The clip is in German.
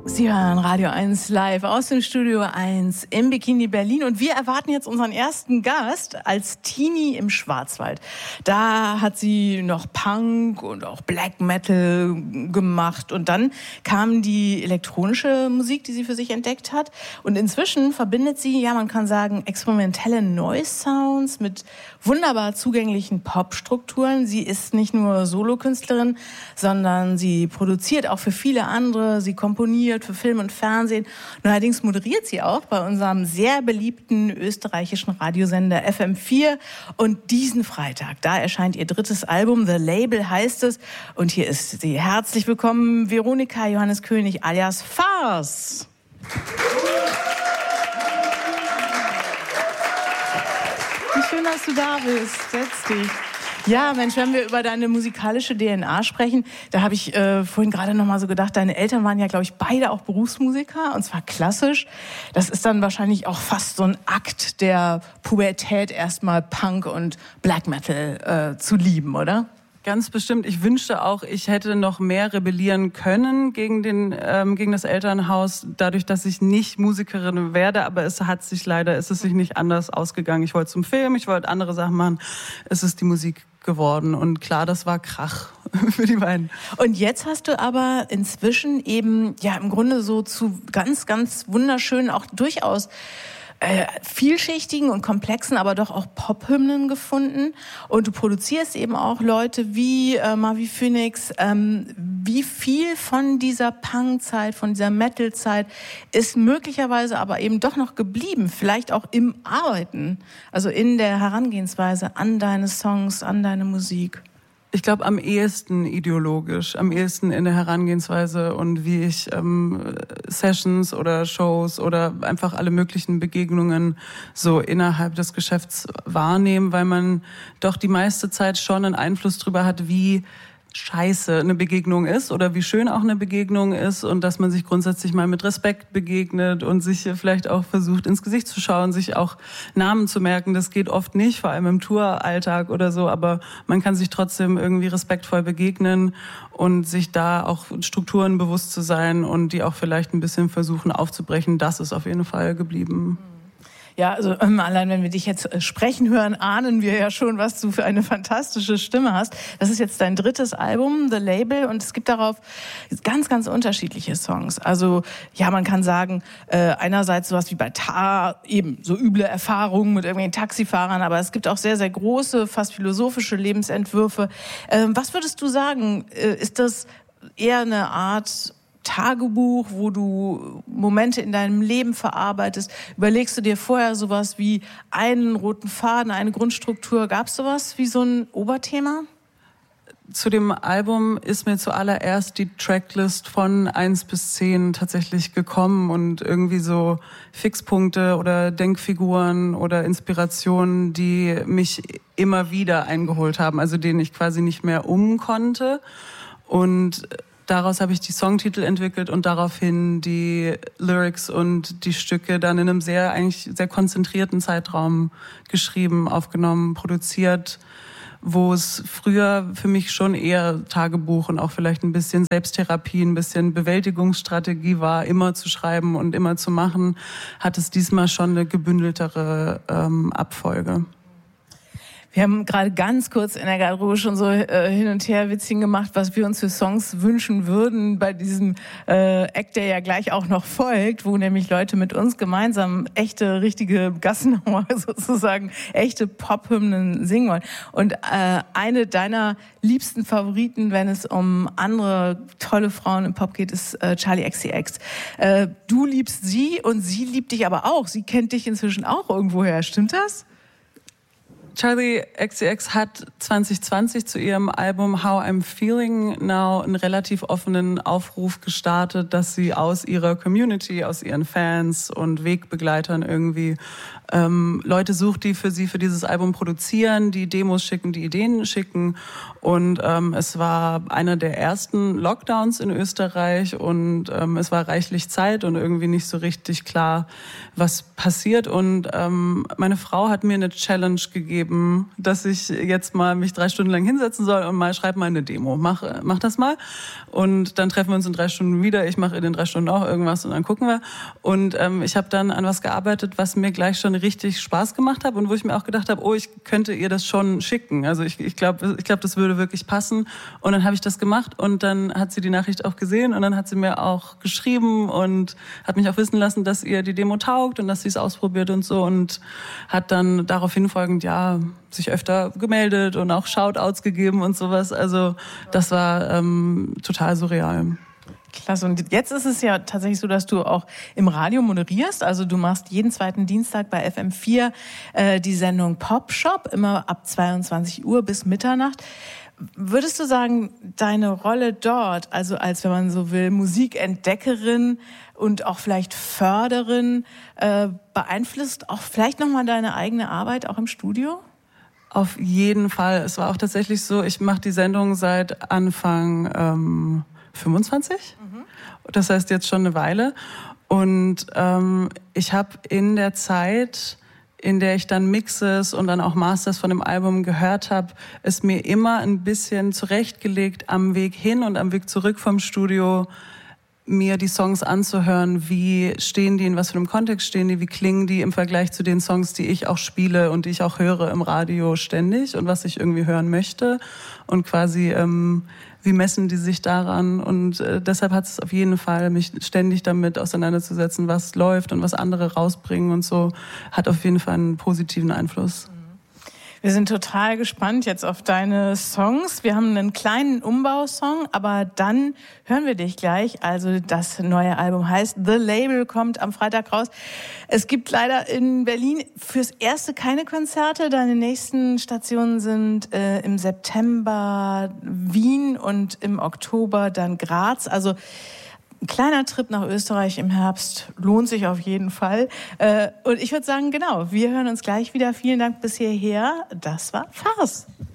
Sie hören Radio 1 live aus dem Studio 1 im Bikini Berlin und wir erwarten jetzt unseren ersten Gast als Teenie im Schwarzwald. Da hat sie noch Punk und auch Black Metal gemacht und dann kam die elektronische Musik, die sie für sich entdeckt hat und inzwischen verbindet sie, ja man kann sagen, experimentelle Noise Sounds mit wunderbar zugänglichen Popstrukturen. Sie ist nicht nur Solokünstlerin, sondern sie produziert auch für viele andere, sie komponiert für Film und Fernsehen. Neuerdings moderiert sie auch bei unserem sehr beliebten österreichischen Radiosender FM4. Und diesen Freitag, da erscheint ihr drittes Album, The Label heißt es. Und hier ist sie. Herzlich willkommen, Veronika Johannes König alias Farce. Wie schön, dass du da bist. Setz dich. Ja, Mensch, wenn wir über deine musikalische DNA sprechen, da habe ich vorhin gerade noch mal so gedacht, deine Eltern waren ja, glaube ich, beide auch Berufsmusiker, und zwar klassisch. Das ist dann wahrscheinlich auch fast so ein Akt der Pubertät, erstmal Punk und Black Metal zu lieben, oder? Ganz bestimmt. Ich wünschte auch, ich hätte noch mehr rebellieren können gegen das Elternhaus, dadurch, dass ich nicht Musikerin werde. Aber es ist sich nicht anders ausgegangen. Ich wollte zum Film, ich wollte andere Sachen machen. Es ist die Musik geworden. Und klar, das war Krach für die beiden. Und jetzt hast du aber inzwischen eben, ja, im Grunde so zu ganz, ganz wunderschönen, auch durchaus vielschichtigen und komplexen, aber doch auch Pop-Hymnen gefunden. Und du produzierst eben auch Leute wie Marvi Phoenix. Wie viel von dieser Punk-Zeit, von dieser Metal-Zeit ist möglicherweise aber eben doch noch geblieben? Vielleicht auch im Arbeiten, also in der Herangehensweise an deine Songs, an deine Musik? Ich glaube, am ehesten ideologisch, am ehesten in der Herangehensweise und wie ich Sessions oder Shows oder einfach alle möglichen Begegnungen so innerhalb des Geschäfts wahrnehme, weil man doch die meiste Zeit schon einen Einfluss drüber hat, wie scheiße eine Begegnung ist oder wie schön auch eine Begegnung ist und dass man sich grundsätzlich mal mit Respekt begegnet und sich vielleicht auch versucht, ins Gesicht zu schauen, sich auch Namen zu merken. Das geht oft nicht, vor allem im Touralltag oder so, aber man kann sich trotzdem irgendwie respektvoll begegnen und sich da auch Strukturen bewusst zu sein und die auch vielleicht ein bisschen versuchen aufzubrechen. Das ist auf jeden Fall geblieben. Ja, also allein wenn wir dich jetzt sprechen hören, ahnen wir ja schon, was du für eine fantastische Stimme hast. Das ist jetzt dein drittes Album, The Label, und es gibt darauf ganz, ganz unterschiedliche Songs. Also ja, man kann sagen, einerseits sowas wie bei Tar, eben so üble Erfahrungen mit irgendwelchen Taxifahrern, aber es gibt auch sehr, sehr große, fast philosophische Lebensentwürfe. Was würdest du sagen, ist das eher eine Art Tagebuch, wo du Momente in deinem Leben verarbeitest? Überlegst du dir vorher sowas wie einen roten Faden, eine Grundstruktur? Gab es sowas wie so ein Oberthema? Zu dem Album ist mir zuallererst die Tracklist von 1 bis 10 tatsächlich gekommen und irgendwie so Fixpunkte oder Denkfiguren oder Inspirationen, die mich immer wieder eingeholt haben, also denen ich quasi nicht mehr konnte. Und daraus habe ich die Songtitel entwickelt und daraufhin die Lyrics und die Stücke dann in einem eigentlich sehr konzentrierten Zeitraum geschrieben, aufgenommen, produziert, wo es früher für mich schon eher Tagebuch und auch vielleicht ein bisschen Selbsttherapie, ein bisschen Bewältigungsstrategie war, immer zu schreiben und immer zu machen, hat es diesmal schon eine gebündeltere Abfolge. Wir haben gerade ganz kurz in der Garderobe schon so hin und her Witzchen gemacht, was wir uns für Songs wünschen würden bei diesem Act, der ja gleich auch noch folgt, wo nämlich Leute mit uns gemeinsam echte, richtige Gassenhauer sozusagen, echte Pop-Hymnen singen wollen. Und eine deiner liebsten Favoriten, wenn es um andere tolle Frauen im Pop geht, ist Charli XCX. Du liebst sie und sie liebt dich aber auch. Sie kennt dich inzwischen auch irgendwoher. Stimmt das? Charli XCX hat 2020 zu ihrem Album How I'm Feeling Now einen relativ offenen Aufruf gestartet, dass sie aus ihrer Community, aus ihren Fans und Wegbegleitern irgendwie Leute sucht, die für sie für dieses Album produzieren, die Demos schicken, die Ideen schicken. Und es war einer der ersten Lockdowns in Österreich und es war reichlich Zeit und irgendwie nicht so richtig klar, was passiert. Und meine Frau hat mir eine Challenge gegeben, dass ich jetzt mal mich 3 Stunden lang hinsetzen soll und schreib mal eine Demo. Mach das mal. Und dann treffen wir uns in 3 Stunden wieder. Ich mache in den 3 Stunden auch irgendwas und dann gucken wir. Und ich habe dann an was gearbeitet, was mir gleich schon richtig Spaß gemacht hat und wo ich mir auch gedacht habe, oh, ich könnte ihr das schon schicken. Also ich glaube, das würde wirklich passen. Und dann habe ich das gemacht und dann hat sie die Nachricht auch gesehen und dann hat sie mir auch geschrieben und hat mich auch wissen lassen, dass ihr die Demo taugt und dass sie es ausprobiert und so und hat dann daraufhin folgend, sich öfter gemeldet und auch Shoutouts gegeben und sowas. Also das war total surreal. Klasse. Und jetzt ist es ja tatsächlich so, dass du auch im Radio moderierst. Also du machst jeden 2. Dienstag bei FM4 die Sendung Pop Shop, immer ab 22 Uhr bis Mitternacht. Würdest du sagen, deine Rolle dort, also als, wenn man so will, Musikentdeckerin und auch vielleicht Förderin, beeinflusst auch vielleicht nochmal deine eigene Arbeit auch im Studio? Auf jeden Fall. Es war auch tatsächlich so, ich mache die Sendung seit Anfang 25. Das heißt jetzt schon eine Weile. Und ich habe in der Zeit, in der ich dann Mixes und dann auch Masters von dem Album gehört habe, es mir immer ein bisschen zurechtgelegt, am Weg hin und am Weg zurück vom Studio mir die Songs anzuhören, wie stehen die, in was für einem Kontext stehen die, wie klingen die im Vergleich zu den Songs, die ich auch spiele und die ich auch höre im Radio ständig und was ich irgendwie hören möchte und quasi wie messen die sich daran und deshalb hat es auf jeden Fall, mich ständig damit auseinanderzusetzen, was läuft und was andere rausbringen und so, hat auf jeden Fall einen positiven Einfluss. Wir sind total gespannt jetzt auf deine Songs. Wir haben einen kleinen Umbausong, aber dann hören wir dich gleich. Also das neue Album heißt The Label, kommt am Freitag raus. Es gibt leider in Berlin fürs Erste keine Konzerte. Deine nächsten Stationen sind im September Wien und im Oktober dann Graz. Also ein kleiner Trip nach Österreich im Herbst lohnt sich auf jeden Fall. Und ich würde sagen, genau, wir hören uns gleich wieder. Vielen Dank bis hierher. Das war Farce.